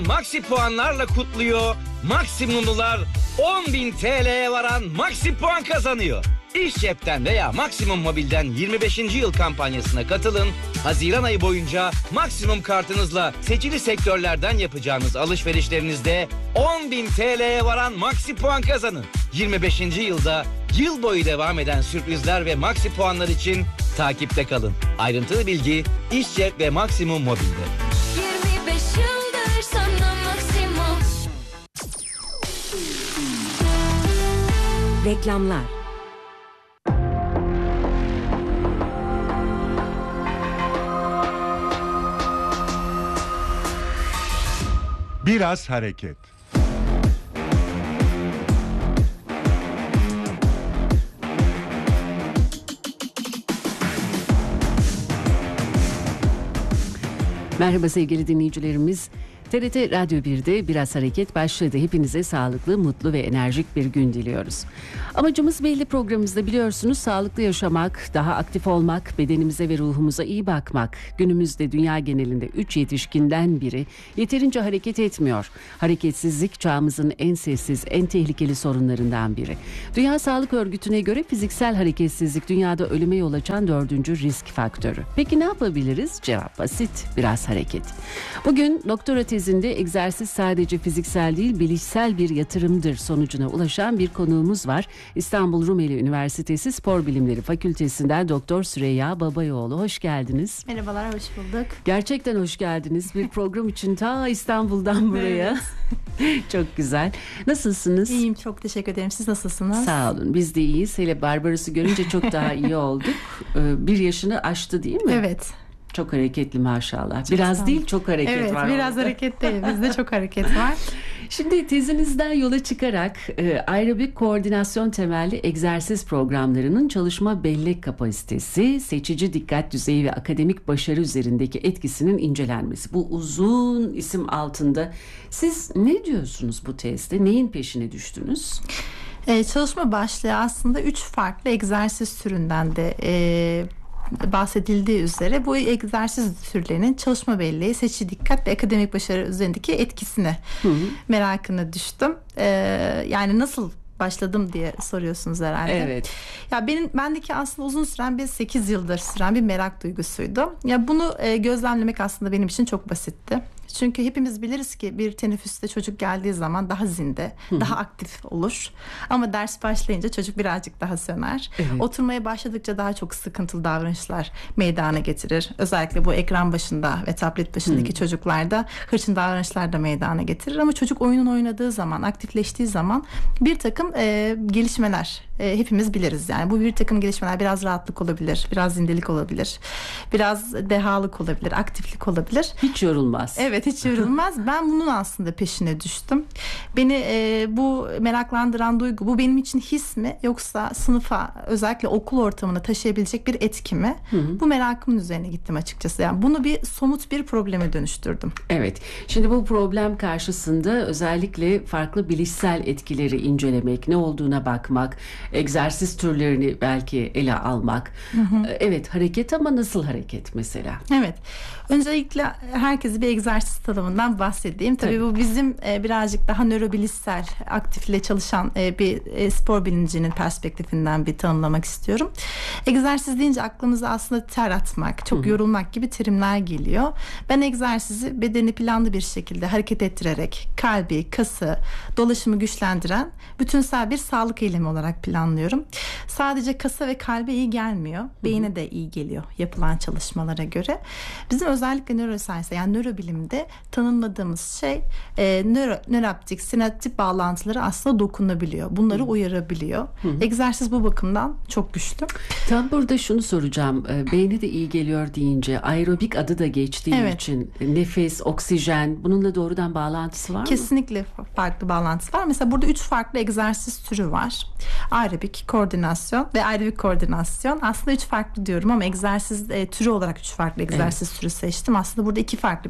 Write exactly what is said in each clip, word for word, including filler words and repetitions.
Maxi puanlarla kutluyor. Maksimumlular on bin T L'ye varan Maxi puan kazanıyor. İş cepten veya Maksimum Mobil'den yirmi beşinci yıl kampanyasına katılın. Haziran ayı boyunca Maksimum kartınızla seçili sektörlerden yapacağınız alışverişlerinizde on bin T L'ye varan Maxi puan kazanın. yirmi beşinci yılda yıl boyu devam eden sürprizler ve Maxi puanlar için takipte kalın. Ayrıntılı bilgi İş Cep ve Maksimum Mobil'de. yirmi beş yıldır sana Maksimum. Reklamlar. Biraz hareket. Merhaba sevgili dinleyicilerimiz. T R T Radyo bir'de Biraz Hareket başladı. Hepinize sağlıklı, mutlu ve enerjik bir gün diliyoruz. Amacımız belli, programımızda biliyorsunuz, sağlıklı yaşamak, daha aktif olmak, bedenimize ve ruhumuza iyi bakmak. Günümüzde dünya genelinde üç yetişkinden biri yeterince hareket etmiyor. Hareketsizlik çağımızın en sessiz, en tehlikeli sorunlarından biri. Dünya Sağlık Örgütü'ne göre fiziksel hareketsizlik dünyada ölüme yol açan dördüncü risk faktörü. Peki ne yapabiliriz? Cevap basit, biraz hareket. Bugün doktora tezinde egzersiz sadece fiziksel değil, bilişsel bir yatırımdır sonucuna ulaşan bir konuğumuz var. İstanbul Rumeli Üniversitesi Spor Bilimleri Fakültesinden Doktor Süreyya Babayoğlu. Hoş geldiniz. Merhabalar, hoş bulduk. Gerçekten hoş geldiniz. Bir program için ta İstanbul'dan buraya. Çok güzel. Nasılsınız? İyiyim, çok teşekkür ederim. Siz nasılsınız? Sağ olun. Biz de iyiyiz. Hele Barbaros'u görünce çok daha iyi olduk. Bir yaşını aştı değil mi? Evet. Çok hareketli maşallah. Çok biraz sağ değil, çok hareket evet, var. Evet, biraz orada. hareket değil. Bizde çok hareket var. Şimdi tezinizden yola çıkarak e, aerobik koordinasyon temelli egzersiz programlarının çalışma bellek kapasitesi, seçici dikkat düzeyi ve akademik başarı üzerindeki etkisinin incelenmesi. Bu uzun isim altında siz ne diyorsunuz bu tezde? Neyin peşine düştünüz? Ee, çalışma başlığı aslında üç farklı egzersiz türünden de e, bahsedildiği üzere bu egzersiz türlerinin çalışma belleği, seçici dikkat ve akademik başarı üzerindeki etkisine hı hı. merakına düştüm. Ee, yani nasıl başladım diye soruyorsunuz herhalde. Evet. Ya benim bendeki aslında uzun süren bir sekiz yıldır süren bir merak duygusuydu. Ya bunu e, gözlemlemek aslında benim için çok basitti. Çünkü hepimiz biliriz ki bir teneffüste çocuk geldiği zaman daha zinde, Hı-hı. daha aktif olur. Ama ders başlayınca çocuk birazcık daha söner. Evet. Oturmaya başladıkça daha çok sıkıntılı davranışlar meydana getirir. Özellikle bu ekran başında ve tablet başındaki Hı-hı. çocuklarda hırçın davranışlar da meydana getirir. Ama çocuk oyunun oynadığı zaman, aktifleştiği zaman bir takım e, gelişmeler e, hepimiz biliriz. Yani bu bir takım gelişmeler biraz rahatlık olabilir, biraz zindelik olabilir, biraz dehalık olabilir, aktiflik olabilir. Hiç yorulmaz. Evet. Hiç yorulmaz. Ben bunun aslında peşine düştüm. Beni e, bu meraklandıran duygu, bu benim için his mi yoksa sınıfa, özellikle okul ortamına taşıyabilecek bir etki mi? Hı hı. Bu merakımın üzerine gittim açıkçası. Yani bunu bir somut bir probleme dönüştürdüm. Evet. Şimdi bu problem karşısında özellikle farklı bilişsel etkileri incelemek, ne olduğuna bakmak, egzersiz türlerini belki ele almak. Hı hı. Evet, hareket ama nasıl hareket mesela? Evet. Öncelikle herkese bir egzersiz tanımından bahsedeyim. Tabii evet. bu bizim e, birazcık daha nörobilişsel, aktifle çalışan e, bir e, spor bilimcinin perspektifinden bir tanımlamak istiyorum. Egzersiz deyince aklımıza aslında ter atmak, çok Hı-hı. yorulmak gibi terimler geliyor. Ben egzersizi bedeni planlı bir şekilde hareket ettirerek kalbi, kası, dolaşımı güçlendiren bütünsel bir sağlık eylemi olarak planlıyorum. Sadece kasa ve kalbe iyi gelmiyor. Beyine Hı-hı. de iyi geliyor yapılan çalışmalara göre. Bizim özellikle neuroscience, yani nörobilimde tanımladığımız şey e, nöro, nöroptik, sinaptik bağlantıları aslında dokunabiliyor. Bunları Hı. uyarabiliyor. Hı. Egzersiz bu bakımdan çok güçlü. Tam burada şunu soracağım. E, beyne de iyi geliyor deyince aerobik adı da geçtiği evet. için nefes, oksijen, bununla doğrudan bağlantısı var Kesinlikle mı? Kesinlikle farklı bağlantısı var. Mesela burada üç farklı egzersiz türü var. Aerobik, koordinasyon ve aerobik koordinasyon. Aslında üç farklı diyorum ama egzersiz e, türü olarak üç farklı egzersiz evet. türü seçtim. Aslında burada iki farklı bir egzersiz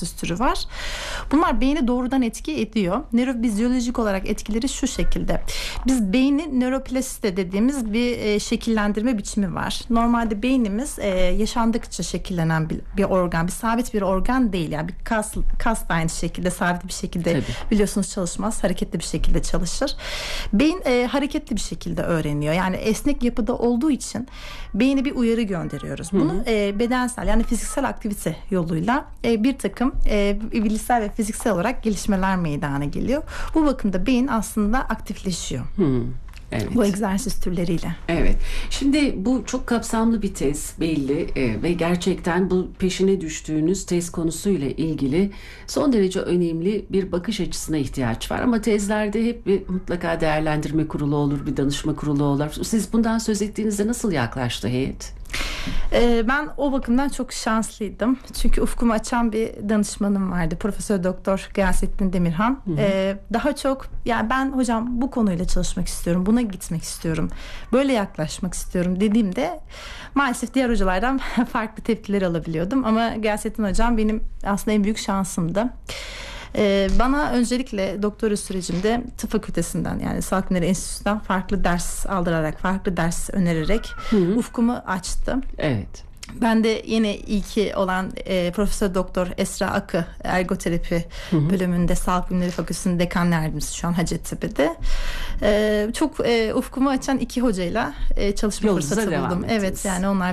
egzersiz türü var. Bunlar beyni doğrudan etki ediyor. Nörofizyolojik olarak etkileri şu şekilde. Biz beyni nöroplastisite dediğimiz bir e, şekillendirme biçimi var. Normalde beynimiz e, yaşandıkça şekillenen bir, bir organ, bir sabit bir organ değil. Yani bir kas kas da aynı şekilde sabit bir şekilde Tabii. biliyorsunuz çalışmaz, hareketli bir şekilde çalışır. Beyin e, hareketli bir şekilde öğreniyor. Yani esnek yapıda olduğu için beyne bir uyarı gönderiyoruz. Bunu hı hı. E, bedensel yani fiziksel aktivite yoluyla e, bir takım e, bilişsel ve fiziksel olarak gelişmeler meydana geliyor. Bu bakımda beyin aslında aktifleşiyor. Hı. Evet. Bu egzersiz türleriyle. Evet. Şimdi bu çok kapsamlı bir tez belli e, ve gerçekten bu peşine düştüğünüz tez konusuyla ilgili son derece önemli bir bakış açısına ihtiyaç var. Ama tezlerde hep bir mutlaka değerlendirme kurulu olur, bir danışma kurulu olur. Siz bundan söz ettiğinizde nasıl yaklaştı heyet? Ee, ben o bakımdan çok şanslıydım. Çünkü ufkumu açan bir danışmanım vardı. Profesör Doktor Gıyasettin Demirhan. Hı hı. Ee, daha çok yani ben hocam bu konuyla çalışmak istiyorum. Buna gitmek istiyorum. Böyle yaklaşmak istiyorum dediğimde maalesef diğer hocalardan farklı tepkiler alabiliyordum. Ama Gıyasettin hocam benim aslında en büyük şansımdı. Ee, bana öncelikle doktora sürecimde tıp fakültesinden yani Sağlık Bilimleri Enstitüsü'nden farklı ders aldırarak, farklı ders önererek hı hı. ufkumu açtı. Evet. Ben de yine ilki olan e, Profesör Doktor Esra Akı ergoterapi hı hı. bölümünde Sağlık Bilimleri Fakültesi'nin dekan yardımcısı şu an Hacettepe'de. E, çok e, ufkumu açan iki hocayla e, çalışma Yolunuza fırsatı buldum. Evet yani onlar